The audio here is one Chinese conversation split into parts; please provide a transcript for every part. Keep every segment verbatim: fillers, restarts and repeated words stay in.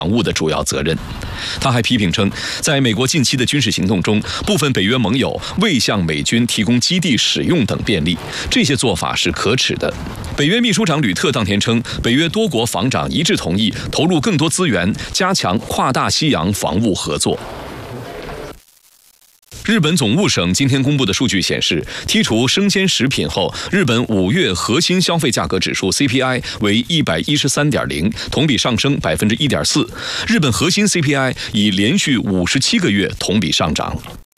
务的主要责任。他还批评称，在美国近期的军事行动中，部分北约盟友未向美军提供基地使用等便利，这些做法是可耻的。北约秘书长吕特当天称，北约多国防长一致同意投入更多资源，加强跨大西洋防务合作。日本总务省今天公布的数据显示，剔除生鲜食品后，日本五月核心消费价格指数 C P I 为一百一十三点零，同比上升百分之一点四。日本核心 C P I 已连续五十七个月同比上涨。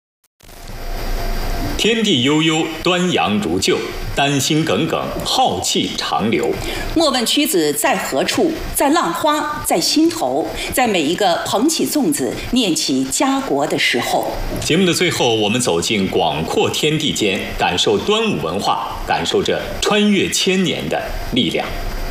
天地悠悠，端阳如旧，丹心耿耿，浩气长流。 莫问屈子在何处，在浪花，在心头，在每一个捧起粽子、念起家国的时候。 节目的最后，我们走进广阔天地间，感受端午文化，感受着穿越千年的力量。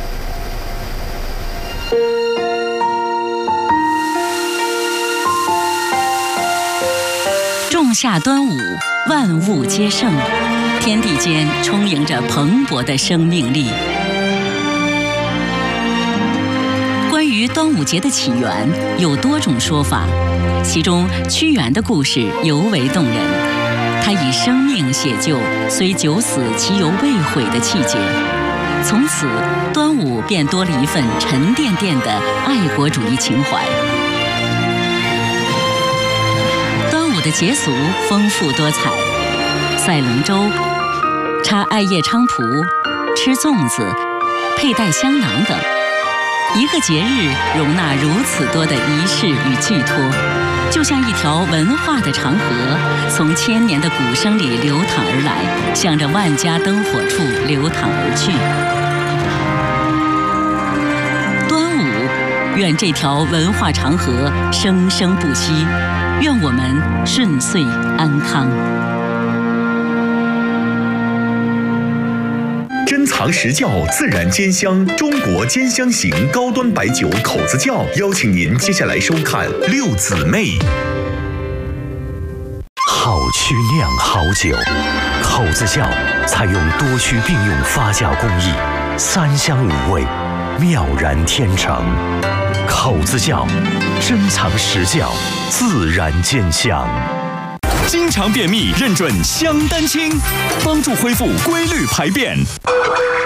仲夏端午，万物皆盛，天地间充盈着蓬勃的生命力。关于端午节的起源有多种说法，其中屈原的故事尤为动人。他以生命写就虽九死其犹未悔的气节，从此端午便多了一份沉甸甸的爱国主义情怀。的节俗丰富多彩，赛龙舟、插艾叶菖蒲、吃粽子、佩戴香囊等，一个节日容纳如此多的仪式与寄托，就像一条文化的长河，从千年的鼓声里流淌而来，向着万家灯火处流淌而去。端午，愿这条文化长河生生不息，愿我们顺遂安康。 珍藏实窖，自然兼香，中国兼香型高端白酒口子窖，邀请您接下来收看六姊妹。 好曲酿好酒，口子窖采用多区并用发酵工艺，三香五味，妙然天成。口子窖，珍藏实窖，自然兼香。 经常便秘，认准香丹清，帮助恢复规律排便。